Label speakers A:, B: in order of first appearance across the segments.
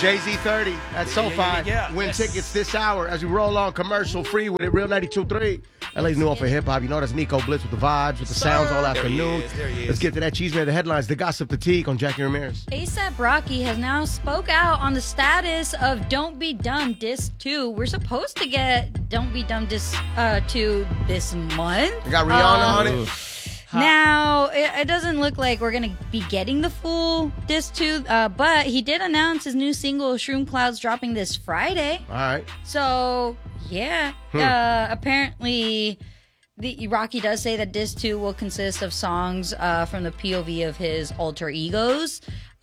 A: Jay-Z 30 at SoFi. Win tickets this hour as we roll on commercial free with it. Real 92.3. LA's new one for hip hop. You know that's Nico Blitz with the vibes, with the sounds all afternoon. Let's get to that cheese man, the headlines, the gossip, the tea on Jackie Ramirez.
B: A$AP Rocky has now spoke out on the status of Don't Be Dumb Disc 2. We're supposed to get Don't Be Dumb Disc 2 this month.
A: We got Rihanna on it.
B: Now, it doesn't look like we're going to be getting the full Disc 2, but he did announce his new single, Shroom Clouds, dropping this Friday.
A: All right.
B: So, yeah. Apparently, Rocky does say that Disc 2 will consist of songs from the POV of his alter egos,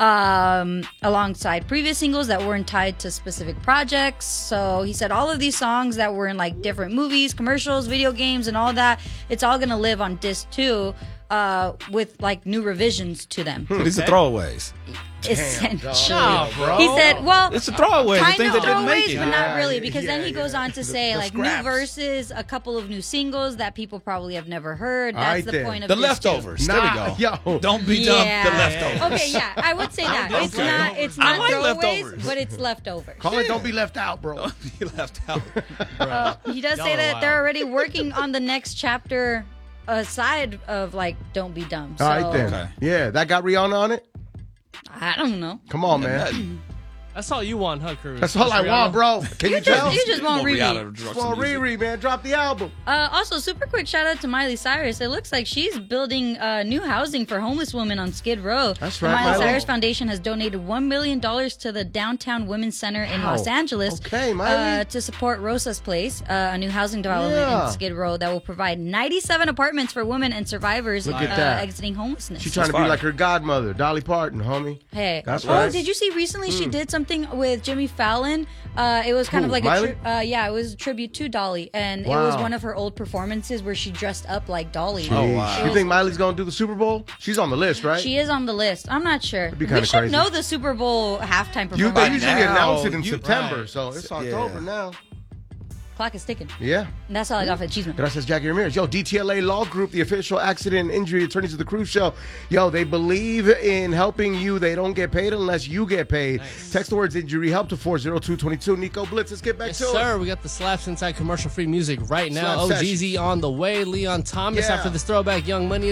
B: alongside previous singles that weren't tied to specific projects. So he said all of these songs that were in like different movies, commercials, video games, and all that, it's all gonna live on Disc 2 with like new revisions to them.
C: These are throwaways.
B: Essentially.
A: bro.
B: He said, well,
C: It's a throwaway. The
B: kind
C: things
B: of
C: that didn't make
B: throwaways,
C: it.
B: but not really, because then he goes on to say
A: the
B: like
A: scraps.
B: new verses, a couple of new singles that people probably have never heard.
A: All
B: That's
A: right
B: the
A: then.
B: point of
C: The
B: Disc 2.
C: leftovers. There we go.
A: Yo.
C: Don't be dumb. The leftovers.
B: Okay, yeah, I would say that. It's
C: Okay.
B: it's
C: I
B: not
C: like
B: throwaways,
C: leftovers.
B: but it's leftovers.
A: Call it Don't Be Left Out, bro.
C: Don't be left out.
B: He does say that they're already working on the next chapter aside of like Don't Be Dumb. So
A: All right then.
C: Okay.
A: Yeah, that got Rihanna on it?
B: I don't know.
A: Come on, man.
D: That's all you want, huh, Cruz?
A: That's all I want, bro. Can you tell?
B: You just want Riri.
A: Well, Riri, man, drop the album.
B: Also, super quick shout out to Miley Cyrus. It looks like she's building new housing for homeless women on Skid Row.
A: That's
B: The
A: right,
B: Miley
A: Miley.
B: Cyrus Foundation has donated $1 million to the Downtown Women's Center in
A: Wow.
B: Los Angeles
A: Okay, Miley.
B: to support Rosa's Place, a new housing development
A: Yeah.
B: in Skid Row that will provide 97 apartments for women and survivors
A: Look at that.
B: exiting homelessness.
A: She's trying to be
C: fire.
A: like her godmother, Dolly Parton, homie.
B: Hey.
A: That's
B: Oh,
A: right.
B: did you see recently she did something with Jimmy Fallon? It was kind
A: Who,
B: of like
A: Miley?
B: it was a tribute to Dolly, and it was one of her old performances where she dressed up like Dolly.
C: Oh, wow.
A: You think Miley's going to do the Super Bowl? She's on the list, right?
B: She is on the list. I'm not sure.
A: be
B: We
A: kinda
B: should
A: crazy.
B: know the Super Bowl halftime
A: They
B: performance.
A: usually
C: now,
A: announce it in
C: you-
A: September,
D: right.
A: so it's October now.
B: Clock is ticking.
A: Yeah.
B: And that's all I got for Achievement.
A: Gracias, Jackie Ramirez. Yo, DTLA Law Group, the official accident and injury attorneys of the Cruise Show. Yo, they believe in helping you. They don't get paid unless you get paid.
D: Nice.
A: Text the words injury help to 40222. Nico Blitz, let's get back
D: Yes,
A: to
D: sir.
A: it.
D: We got the Slaps Inside commercial free music right now.
A: Slap
D: OGZ on the way. Leon Thomas
A: Yeah.
D: after this throwback Young Money.